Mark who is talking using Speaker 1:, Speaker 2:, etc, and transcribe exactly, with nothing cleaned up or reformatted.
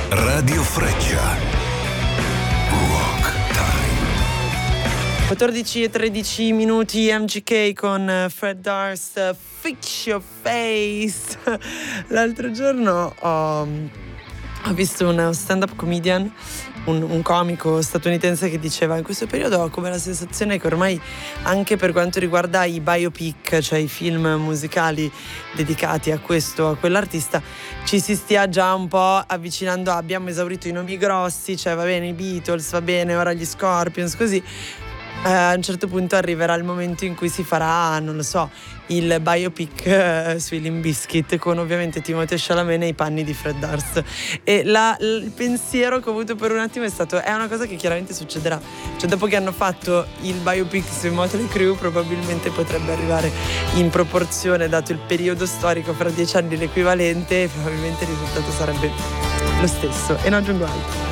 Speaker 1: Radio Freccia. Rock Time.
Speaker 2: quattordici e tredici minuti, M G K con Fred Durst, Fix Your Face. L'altro giorno ho, ho visto uno stand-up comedian, un, un comico statunitense che diceva: in questo periodo ho come la sensazione che ormai anche per quanto riguarda i biopic, cioè i film musicali dedicati a questo o a quell'artista, ci si stia già un po' avvicinando a abbiamo esaurito i nomi grossi, cioè va bene i Beatles, va bene ora gli Scorpions, così eh, a un certo punto arriverà il momento in cui si farà, non lo so, il biopic eh, sui Limp Bizkit con ovviamente Timothée Chalamet nei panni di Fred Durst. E la, il pensiero che ho avuto per un attimo è stato: è una cosa che chiaramente succederà, cioè dopo che hanno fatto il biopic sui Motley Crue probabilmente potrebbe arrivare in proporzione, dato il periodo storico, fra dieci anni l'equivalente, e probabilmente il risultato sarebbe lo stesso, e non aggiungo altro.